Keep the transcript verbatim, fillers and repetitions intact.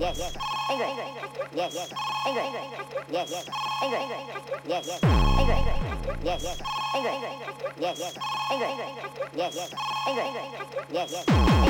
yes, yes, anger, anger, yes, yes, anger, anger, yes, yes, anger, anger, yes, yes, anger, anger, yes, yes, anger, anger, yes, yes, anger, anger, yes, yes, anger, anger, yes, yes,